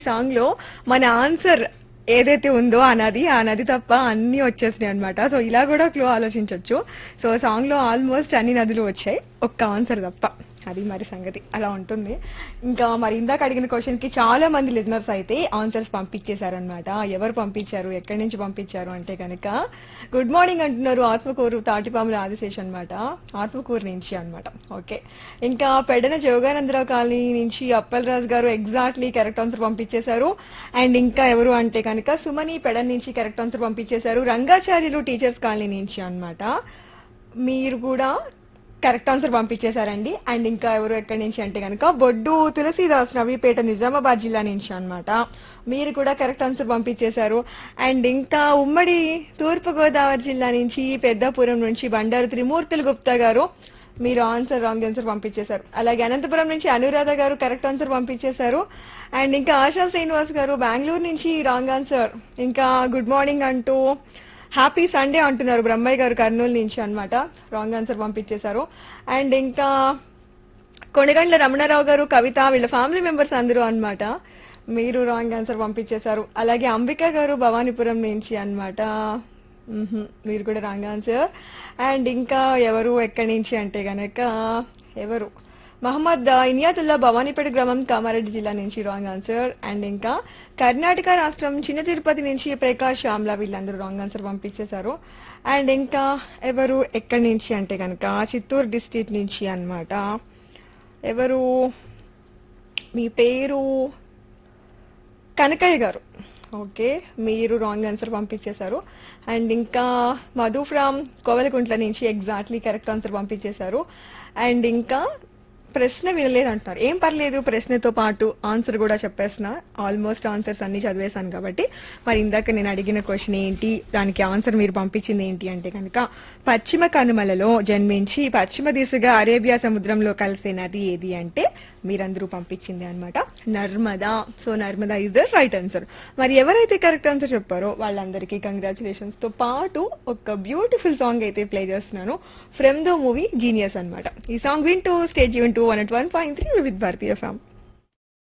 Song లో మన answer ఏదైతే ఉందో ఆ నది తప్ప అన్ని వచ్చేసినాయి అనమాట. సో ఇలా కూడా క్లూ ఆలోచించవచ్చు. సో సాంగ్ లో ఆల్మోస్ట్ అన్ని నదులు వచ్చాయి, ఒక్క ఆన్సర్ తప్ప. అది మరి సంగతి అలా ఉంటుంది. ఇంకా మరి ఇందాక అడిగిన క్వశ్చన్ కి చాలా మంది లిజనర్స్ అయితే ఆన్సర్స్ పంపించేశారనమాట. ఎవరు పంపించారు, ఎక్కడి నుంచి పంపించారు అంటే కనుక గుడ్ మార్నింగ్ అంటున్నారు. ఆత్మకూరు తాటిపాముల ఆదిశేష్ అనమాట, ఆత్మకూరు నుంచి అనమాట. ఓకే, ఇంకా పెడన జోగానందరావు కాలనీ నుంచి అప్పల్ రాజు గారు ఎగ్జాక్ట్లీ కరెక్ట్ ఆన్సర్ పంపించేశారు. అండ్ ఇంకా ఎవరు అంటే కనుక సుమని పెడన్ నుంచి కరెక్ట్ ఆన్సర్ పంపించేశారు. రంగాచార్యులు టీచర్స్ కాలనీ నుంచి అన్నమాట. మీరు కూడా కరెక్ట్ ఆన్సర్ పంపించేశారండి. అండ్ ఇంకా ఎవరు ఎక్కడి నుంచి అంటే కనుక బొడ్డు తులసీదాస్ నవీపేట నిజామాబాద్ జిల్లా నుంచి అన్నమాట. మీరు కూడా కరెక్ట్ ఆన్సర్ పంపించేశారు. అండ్ ఇంకా ఉమ్మడి తూర్పు గోదావరి జిల్లా నుంచి పెద్దాపురం నుంచి బండారు త్రిమూర్తులు గుప్తా గారు, మీరు రాంగ్ ఆన్సర్ పంపించేశారు. అలాగే అనంతపురం నుంచి అనురాధ గారు కరెక్ట్ ఆన్సర్ పంపించేశారు. అండ్ ఇంకా ఆశా శ్రీనివాస్ గారు బెంగళూరు నుంచి రాంగ్ ఆన్సర్. ఇంకా గుడ్ మార్నింగ్ అంటూ హ్యాపీ సండే అంటున్నారు బ్రహ్మయ్య గారు కర్నూలు నుంచి అన్నమాట. రాంగ్ ఆన్సర్ పంపించేశారు. అండ్ ఇంకా కొణిగండ్ల రమణారావు గారు కవిత వీళ్ళ ఫ్యామిలీ మెంబర్స్ అందరూ అన్నమాట. మీరు రాంగ్ ఆన్సర్ పంపించేశారు. అలాగే అంబిక గారు భవానీపురం నుంచి అన్నమాట. మీరు కూడా రాంగ్ ఆన్సర్. అండ్ ఇంకా ఎవరు ఎక్కడి నుంచి అంటే గనక ఎవరు మహమ్మద్ ఇనియాతుల్లా భవానీపేట గ్రామం కామారెడ్డి జిల్లా నుంచి రాంగ్ ఆన్సర్. అండ్ ఇంకా కర్ణాటక రాష్ట్రం చిన్న తిరుపతి నుంచి ప్రకాష్ శ్యామ్లా వీళ్ళందరూ రాంగ్ ఆన్సర్ పంపించేశారు. అండ్ ఇంకా ఎవరు ఎక్కడి నుంచి అంటే కనుక చిత్తూరు డిస్ట్రిక్ట్ నుంచి అన్నమాట. ఎవరు మీ పేరు కనకయ్య గారు. ఓకే, మీరు రాంగ్ ఆన్సర్ పంపించేశారు. అండ్ ఇంకా మధు ఫ్రమ్ కోవలకుంట్ల నుంచి ఎగ్జాక్ట్లీ కరెక్ట్ ఆన్సర్ పంపించేశారు. అండ్ ఇంకా ప్రశ్న వినలేదు అంటున్నారు. ఏం పర్లేదు, ప్రశ్నతో పాటు ఆన్సర్ కూడా చెప్పేసిన. ఆల్మోస్ట్ ఆన్సర్స్ అన్ని చదివేశాను కాబట్టి మరి ఇందాక నేను అడిగిన క్వశ్చన్ ఏంటి, దానికి ఆన్సర్ మీరు పంపించింది ఏంటి అంటే కనుక పశ్చిమ కనుమలలో జన్మించి పశ్చిమ దిశగా అరేబియా సముద్రంలో కలిసే నది ఏది అంటే మీరందరూ పంపించింది అనమాట Narmada. So Narmada is the right answer. మరి ఎవరైతే కరెక్ట్ ఆన్సర్ చెప్పారో వాళ్ళందరికీ కంగ్రాచులేషన్స్ తో పాటు ఒక బ్యూటిఫుల్ సాంగ్ అయితే ప్లే చేస్తున్నాను ఫ్రమ్ ద మూవీ జీనియస్ అన్నమాట. ఈ సాంగ్ వింటూ స్టేట్ యూన్ 101.3 విత్ భారతీయ ఫ్యామ్.